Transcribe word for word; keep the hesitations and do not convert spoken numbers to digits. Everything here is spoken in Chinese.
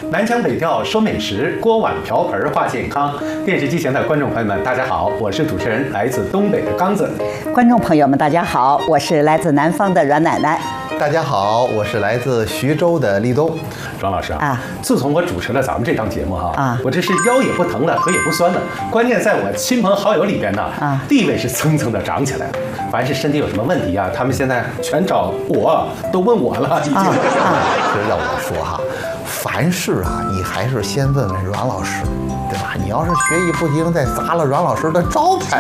南腔北调说美食，锅碗瓢盆话健康。电视机前的观众朋友们，大家好，我是主持人来自东北的刚子。 观众朋友们，大家好，我是来自南方的阮奶奶。 大家好，我是来自徐州的立冬。 阮老师啊， 啊自从我主持了咱们这档节目哈， 啊我这是腰也不疼了，腿也不酸了，关键在我亲朋好友里边呢， 啊地位是蹭蹭的涨起来了。凡是身体有什么问题啊，他们现在全找我，都问我了，已经。 啊啊其实要我说哈，凡事啊，你还是先问问阮老师，对吧？你要是学艺不精，再砸了阮老师的招牌。